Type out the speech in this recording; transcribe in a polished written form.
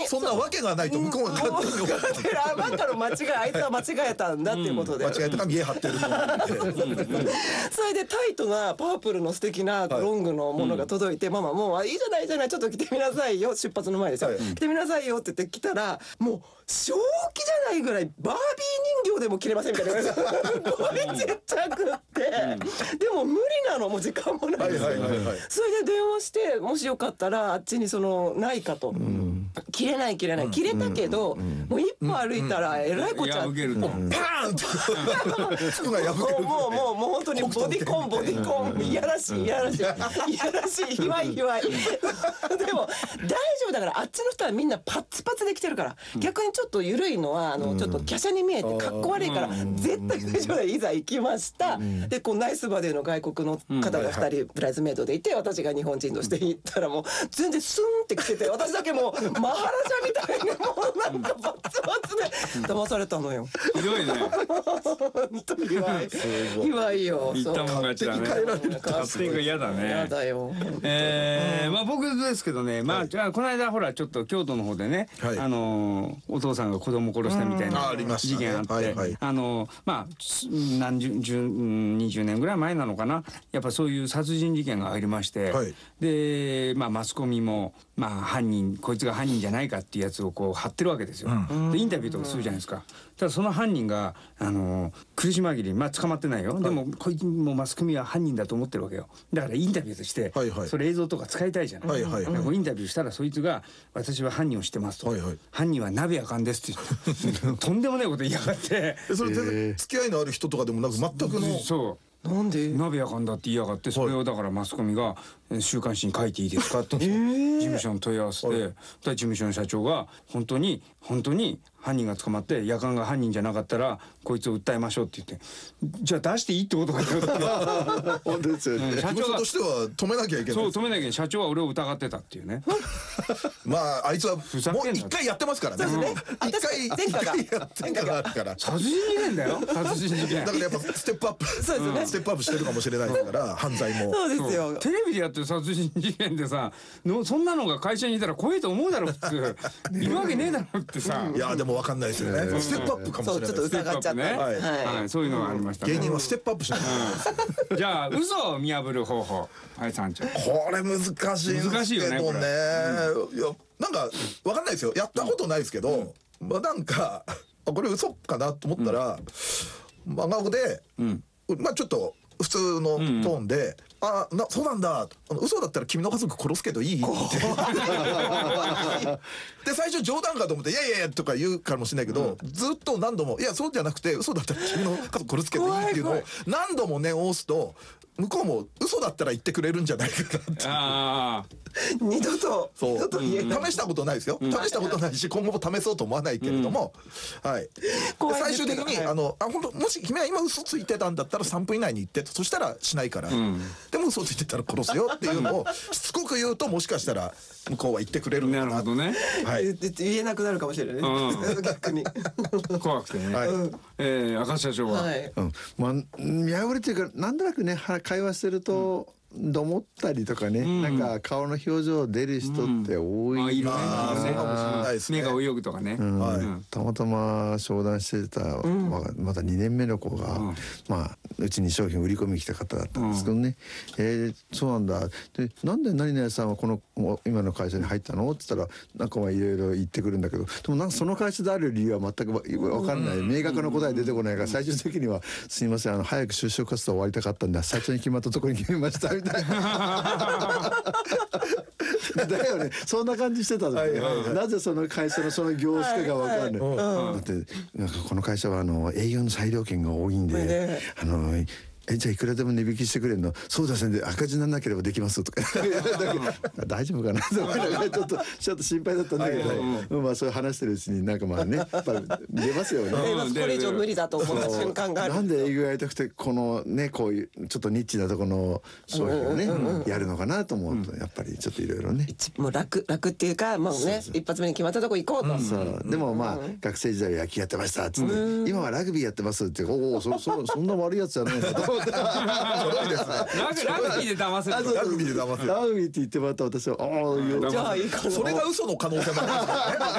そんなわけがないと向こうが勝手に思ってる。 あんたの間違い、あいつは間違えたんだっていうことで、 間違えたか見え張ってると思ってそれでタイトなパープルの素敵なロングのものが届いて、ママもういいじゃないいいじゃない、ちょっと着てみなさいよ、出発の前ですよ、着てみなさいよって言って着たら、もう正気じゃないぐらいバービー人形でも着れませんみたいなすごいちっちゃくって、でも無理なの、もう時間もないです、それで電話して、もしよかったらあっちにそのないかと、着れない着れたけど、もう一歩歩いたらえらいこっちゃ、 パーンって服が破ける。 もう本当にボディコン、いやらしい卑猥でも大丈夫だから、あっちの人はみんなパツパツで着てるから、逆にちょっと緩いのはちょっと華奢に見えてかっこ悪いから、絶対大丈夫だ。いざ行きました、でこうナイスバデーの外国の方が2人ブライズメイドでいて、私が日本人として行ったら、もう全然スンって着てて、私だけもうマハラジャみたいにもうなんかバツバツで騙されたのよ。 ひどいね。 本当に卑猥よ。 言ったもん勝ちだね。勝手が嫌だね。 嫌だよ。 まあ僕ですけどね、まあじゃあこの間ほらちょっと京都の方でね、お父さんが子供殺したみたいな事件あって、まあ20年ぐらい前なのかな、やっぱそういう殺人事件がありまして、でまあマスコミもまあ犯人、こいつが犯人じゃないかっていうやつをこう貼ってるわけですよ。でインタビューとかするじゃないですか。ただその犯人が苦し紛れに、まあ捕まってないよ、でもこいつもマスコミは犯人だと思ってるわけよ。だからインタビューとしてそれ映像とか使いたいじゃない。インタビューしたらそいつが「私は犯人を知ってます」と「犯人は鍋やかんです」って言ってとんでもないこと言いやがって。 それ全然付き合いのある人とかでもなく、全くの。 そうなんで鍋やかんだって言いやがって、それをだからマスコミが週刊誌に書いていいですかって事務所に問い合わせて、事務所の社長が本当に犯人が捕まってやかんが犯人じゃなかったらこいつを訴えましょうって言って、じゃあ出していいってことかって本当ですよね。社長としては止めなきゃいけない。 そう止めなきゃいけない。社長は俺を疑ってたっていうね。 まああいつはもう一回やってますからね。一回やってから。 殺人事件だよ。殺人事件。 だからやっぱステップアップしてるかもしれないですから、犯罪も。 そうですよ。 テレビでやってる殺人事件でさ、そんなのが会社にいたら怖いと思うだろ普通。いるわけねえだろってさ。 いやでも分かんないですよね。ステップアップかもしれない。 ちょっと疑っちゃった。 はい、そういうのがありましたね。 芸人はステップアップしない。 じゃあ嘘を見破る方法、はいさんちゃん。 これ難しいですけどね。いやなんか分かんないですよ。やったことないですけど、まあなんかこれ嘘かなと思ったら、真顔でまあちょっと普通のトーンで「あ、そうなんだ、嘘だったら君の家族殺すけどいい?」ってで最初冗談かと思って「いやいやいや」とか言うかもしれないけど、ずっと何度も「いやそうじゃなくて嘘だったら君の家族殺すけどいい」っていうのを何度も念を押すと、向こうも嘘だったら言ってくれるんじゃないかなって。 二度と試したことないですよ。試したことないし今後も試そうと思わないけれども、最終的に本当もし君は今嘘ついてたんだったら3分以内に言って、そしたらしないから、でも嘘ついてたら殺すよっていうのをしつこく言うと、もしかしたら向こうは言ってくれるのかな。 なるほどね。 言えなくなるかもしれないね。逆に怖くてね。赤社長はまあ見破りっていうか、なんとなくね会話してるとどもったりとかね、なんか顔の表情出る人って多い。 色々ね、目が泳ぐとかね。 たまたま商談してたまだ2年目の子がまあうちに商品売り込みに来た方だったんですけどね、そうなんだ、でなんで何々さんはこの今の会社に入ったのって言ったら、なんかまあいろいろ言ってくるんだけど、でもなんかその会社である理由は全く分かんない、明確な答え出てこないから、最終的には「すいません、早く就職活動終わりたかったんで最初に決まったところに決めました」みたいな。だよね、そんな感じしてたんですよ。なぜその会社のその業種かが分かんない。だってなんかこの会社は営業の裁量権が多いんで、じゃあいくらでも値引きしてくれるの？そうですね、赤字にならなければできますとか大丈夫かなとちょっと心配だったんだけど、まあそういう話してるうちになんかまあね、やっぱ出ますよね。 これ以上無理だと思った瞬間がある。 なんで営業やりたくてこのね、こういうちょっとニッチなところの商品をねやるのかなと思うと、やっぱりちょっといろいろね、 もう楽っていうか、もうね一発目に決まったとこ行こうと。 でもまあ学生時代は野球やってましたっつって、今はラグビーやってますって、おおそんな悪いやつじゃないなと。 ラグビーで騙せる。 ラグビーで騙せる。 ラグビーって言ってもらった私は、じゃあいいかな。 それが嘘の可能性もありますからね。